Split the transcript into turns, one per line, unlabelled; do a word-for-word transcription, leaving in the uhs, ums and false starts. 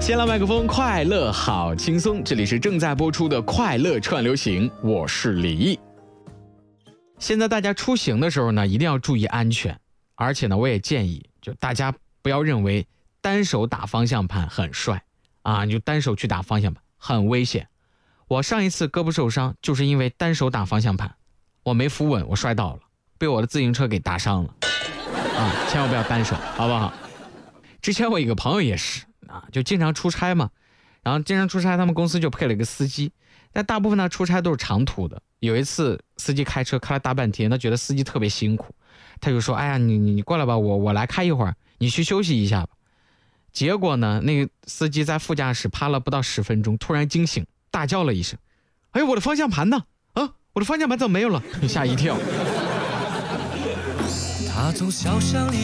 先来麦克风，快乐好轻松，这里是正在播出的快乐串流行，我是李毅。现在大家出行的时候呢，一定要注意安全，而且呢，我也建议，就大家不要认为单手打方向盘很帅啊，你就单手去打方向盘很危险。我上一次胳膊受伤就是因为单手打方向盘，我没扶稳，我摔倒了，被我的自行车给打伤了啊！千万不要单手，好不好？之前我一个朋友也是啊，就经常出差嘛，然后经常出差，他们公司就配了一个司机，但大部分呢出差都是长途的。有一次司机开车开了大半天，他觉得司机特别辛苦，他就说：“哎呀，你你你过来吧，我我来开一会儿，你去休息一下吧。”结果呢，那个司机在副驾驶趴了不到十分钟，突然惊醒，大叫了一声：“哎，我的方向盘呢？啊，我的方向盘怎么没有了？”吓一跳。
他从小巷里